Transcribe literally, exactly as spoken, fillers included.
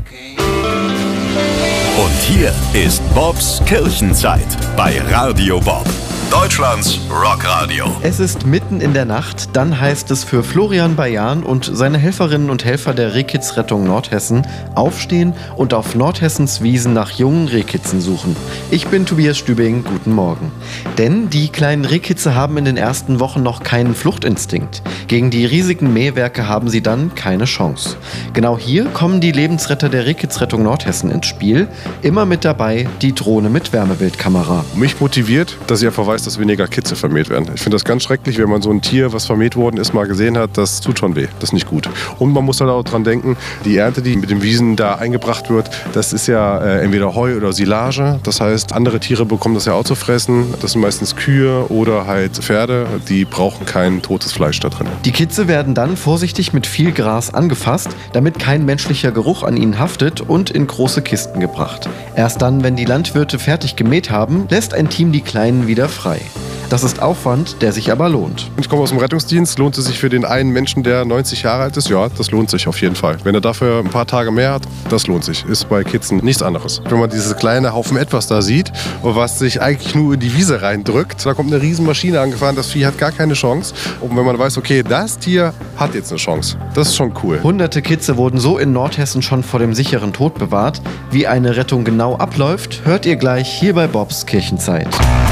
Und hier ist Bobs Kirchenzeit bei Radio Bob, Deutschlands Rockradio. Es ist mitten in der Nacht, dann heißt es für Florian Bayan und seine Helferinnen und Helfer der Rehkitzrettung Nordhessen aufstehen und auf Nordhessens Wiesen nach jungen Rehkitzen suchen. Ich bin Tobias Stübing, guten Morgen. Denn die kleinen Rehkitze haben in den ersten Wochen noch keinen Fluchtinstinkt. Gegen die riesigen Mähwerke haben sie dann keine Chance. Genau hier kommen die Lebensretter der Rehkitzrettung Nordhessen ins Spiel. Immer mit dabei die Drohne mit Wärmebildkamera. Mich motiviert, dass ich einfach weiß, dass weniger Kitze vermäht werden. Ich finde das ganz schrecklich, wenn man so ein Tier, was vermäht worden ist, mal gesehen hat. Das tut schon weh. Das ist nicht gut. Und man muss halt auch dran denken, die Ernte, die mit den Wiesen da eingebracht wird, das ist ja äh, entweder Heu oder Silage. Das heißt, andere Tiere bekommen das ja auch zu fressen. Das sind meistens Kühe oder halt Pferde. Die brauchen kein totes Fleisch da drin. Die Kitze werden dann vorsichtig mit viel Gras angefasst, damit kein menschlicher Geruch an ihnen haftet, und in große Kisten gebracht. Erst dann, wenn die Landwirte fertig gemäht haben, lässt ein Team die Kleinen wieder frei. Das ist Aufwand, der sich aber lohnt. Ich komme aus dem Rettungsdienst. Lohnt es sich für den einen Menschen, der neunzig Jahre alt ist? Ja, das lohnt sich auf jeden Fall. Wenn er dafür ein paar Tage mehr hat, das lohnt sich. Ist bei Kitzen nichts anderes. Wenn man dieses kleine Haufen etwas da sieht, was sich eigentlich nur in die Wiese reindrückt, da kommt eine riesen Maschine angefahren, das Vieh hat gar keine Chance. Und wenn man weiß, okay, das Tier hat jetzt eine Chance, das ist schon cool. Hunderte Kitze wurden so in Nordhessen schon vor dem sicheren Tod bewahrt. Wie eine Rettung genau abläuft, hört ihr gleich hier bei Bobs Kirchenzeit.